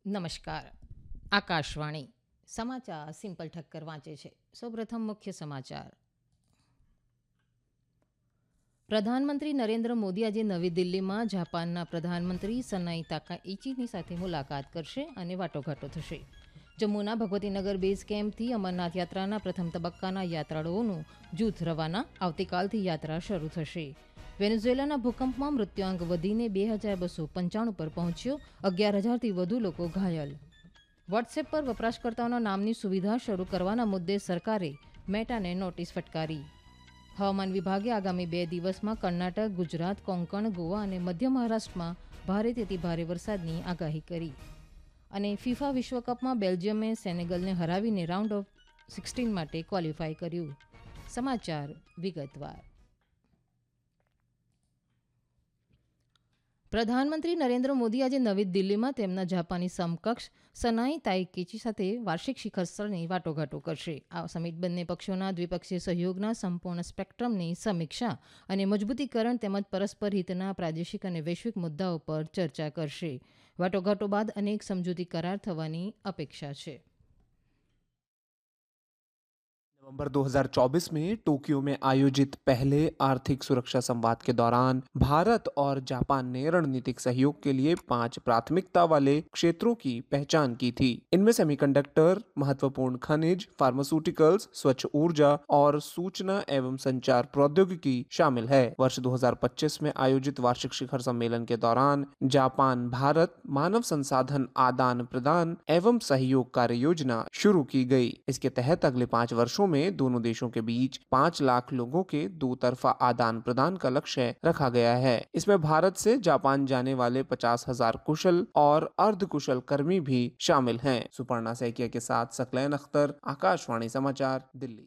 નમસ્કાર. આકાશવાણી સમાચાર સિમ્પલ ઠક્કર વાંચે છે. સૌપ્રથમ મુખ્ય સમાચાર. પ્રધાનમંત્રી નરેન્દ્ર મોદી આજે નવી દિલ્હીમાં જાપાનના પ્રધાનમંત્રી સનાઈ તાકાઇચી સાથે મુલાકાત કરશે અને વાટાઘાટો થશે. જમ્મુના ભગવતીનગર બેઝ કેમ્પથી અમરનાથ યાત્રાના પ્રથમ તબક્કાના યાત્રાળુઓનું જૂથ રવાના. આવતીકાલથી યાત્રા શરૂ થશે. વેનેઝુએલાના ભૂકંપમાં મૃત્યુઆંક વધીને 2295 પર પહોંચ્યો. 11,000થી વધુ લોકો ઘાયલ. વોટ્સએપ પર વપરાશકર્તાઓના નામની સુવિધા શરૂ કરવાના મુદ્દે સરકારે મેટાને નોટિસ ફટકારી. હવામાન વિભાગે આગામી 2 દિવસમાં કર્ણાટક, ગુજરાત, કોંકણ, ગોવા અને મધ્ય મહારાષ્ટ્રમાં ભારેથી ભારે વરસાદની આગાહી કરી. અને ફિફા વિશ્વકપમાં બેલ્જિયમે સેનેગલને હરાવીને રાઉન્ડ ઓફ 16 માટે ક્વોલિફાય કર્યું. સમાચાર વિગતવાર. પ્રધાનમંત્રી નરેન્દ્ર મોદી આજે નવી દિલ્હીમાં તેમના જાપાની સમકક્ષ સનાઈ તાઇકીચી સાથે વાર્ષિક શિખર સ્તરની વાટાઘાટો કરશે. આ સમિટ બંને પક્ષોના દ્વિપક્ષીય સહયોગના સંપૂર્ણ સ્પેક્ટ્રમની સમીક્ષા અને મજબૂતીકરણ તેમજ પરસ્પર હિતના પ્રાદેશિક અને વૈશ્વિક મુદ્દાઓ પર ચર્ચા કરશે. વાટાઘાટો બાદ અનેક સમજૂતી કરાર થવાની અપેક્ષા છે. नवंबर 2024 में टोक्यो में आयोजित पहले आर्थिक सुरक्षा संवाद के दौरान भारत और जापान ने रणनीतिक सहयोग के लिए 5 प्राथमिकता वाले क्षेत्रों की पहचान की थी. इनमें सेमीकंडक्टर, महत्वपूर्ण खनिज, फार्मास्यूटिकल्स, स्वच्छ ऊर्जा और सूचना एवं संचार प्रौद्योगिकी शामिल है. वर्ष 2025 में आयोजित वार्षिक शिखर सम्मेलन के दौरान जापान भारत मानव संसाधन आदान प्रदान एवं सहयोग कार्य योजना शुरू की गई. इसके तहत अगले 5 वर्षों में दोनों देशों के बीच 5 लाख लोगों के 2 तरफा आदान प्रदान का लक्ष्य रखा गया है. इसमें भारत से जापान जाने वाले 50,000 कुशल और अर्धकुशल कर्मी भी शामिल हैं. सुपर्णा सैकिया के साथ सकलैन अख्तर, आकाशवाणी समाचार, दिल्ली.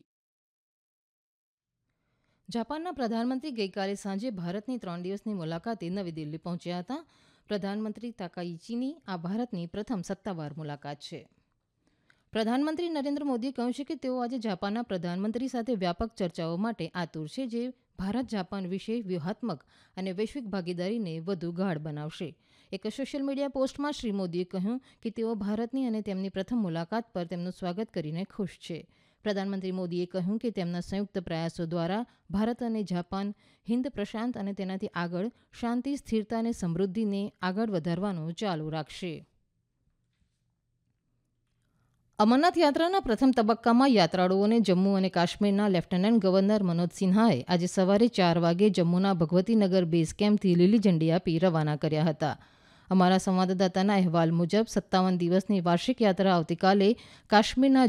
જાપાનના પ્રધાનમંત્રી ગઈકાલે સાંજે ભારતની 3 દિવસની મુલાકાતે નવી દિલ્હી પહોંચ્યા હતા. પ્રધાનમંત્રી તાકાઇચીની આ ભારતની પ્રથમ સત્તાવાર મુલાકાત છે. પ્રધાનમંત્રી નરેન્દ્ર મોદીએ કહ્યું છે કે તેઓ આજે જાપાનના પ્રધાનમંત્રી સાથે વ્યાપક ચર્ચાઓ માટે આતુર છે, જે ભારત જાપાન વિશે વ્યૂહાત્મક અને વૈશ્વિક ભાગીદારીને વધુ ગાઢ બનાવશે. એક સોશિયલ મીડિયા પોસ્ટમાં શ્રી મોદીએ કહ્યું કે તેઓ ભારતની અને તેમની પ્રથમ મુલાકાત પર તેમનું સ્વાગત કરીને ખુશ છે. પ્રધાનમંત્રી મોદીએ કહ્યું કે તેમના સંયુક્ત પ્રયાસો દ્વારા ભારત અને જાપાન હિન્દ પ્રશાંત અને તેનાથી આગળ શાંતિ, સ્થિરતા અને સમૃદ્ધિને આગળ વધારવાનું ચાલુ રાખશે. અમરનાથ યાત્રાના પ્રથમ તબક્કામાં યાત્રાળુઓને જમ્મુ અને કાશ્મીરના લેફ્ટનન્ટ ગવર્નર મનોજ સિન્હાએ આજે સવારે 4 વાગે જમ્મુના ભગવતીનગર બેઝ કેમ્પથી લીલી ઝંડી આપી રવાના કર્યા હતા. અમારા સંવાદદાતાના અહેવાલ મુજબ 57 દિવસની વાર્ષિક યાત્રા આવતીકાલે કાશ્મીરના